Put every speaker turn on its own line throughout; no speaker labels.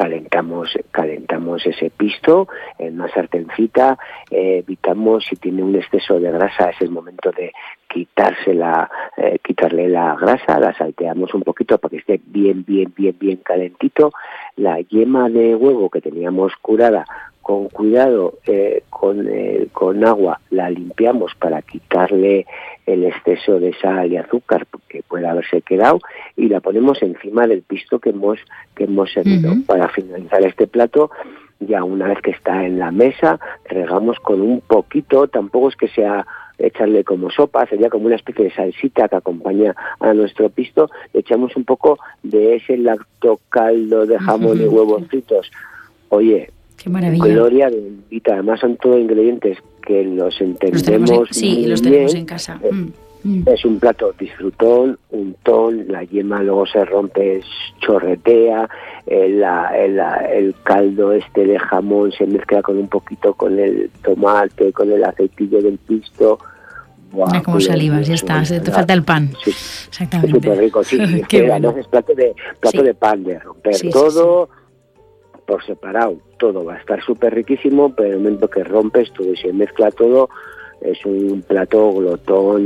calentamos ese pisto en una sartencita, evitamos, si tiene un exceso de grasa, es el momento de quitarle la grasa, la salteamos un poquito para que esté bien calentito. La yema de huevo que teníamos curada, con cuidado, con agua, la limpiamos para quitarle el exceso de sal y azúcar que pueda haberse quedado, y la ponemos encima del pisto que hemos servido. Para finalizar este plato, ya una vez que está en la mesa, regamos con un poquito, tampoco es que sea echarle como sopa, sería como una especie de salsita que acompaña a nuestro pisto. Le echamos un poco de ese lactocaldo de jamón y huevos fritos. Oye,
qué maravilla.
Gloria bendita. Además son todos ingredientes que los entendemos
los tenemos en casa.
Es un plato disfrutón, untón, la yema luego se rompe, chorretea, el caldo de jamón se mezcla con un poquito con el tomate, con el aceitillo del pisto.
Mira como salivas, ya está, te falta el pan.
Sí,
exactamente.
Es súper rico, sí. Además es plato de pan, de romper todo por separado. Todo va a estar súper riquísimo, pero en el momento que rompes todo y se mezcla todo, es un plato glotón.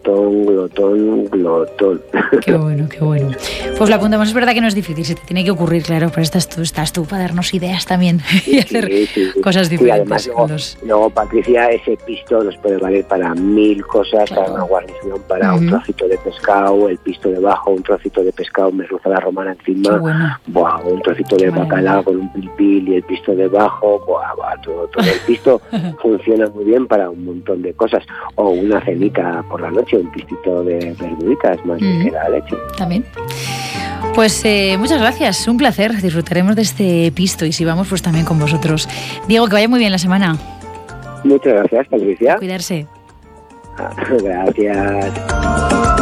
Qué bueno. Pues lo apuntamos, es verdad que no es difícil, se te tiene que ocurrir, claro, pero estás tú para darnos ideas también y hacer cosas diferentes.
Sí, además, luego, Patricia, ese pisto nos puede valer para 1000 cosas, para una guarnición, para un trocito de pescado, el pisto debajo, un trocito de pescado, merluza a la romana encima, un trocito de bacalao con un pil y el pisto debajo, todo el pisto funciona muy bien para un montón de cosas, o una cenita por la noche, un pistito de verduritas más que la leche.
También. Pues muchas gracias, un placer, disfrutaremos de este pisto y si vamos pues también con vosotros. Diego, que vaya muy bien la semana.
Muchas gracias, Patricia.
Cuidarse.
Gracias.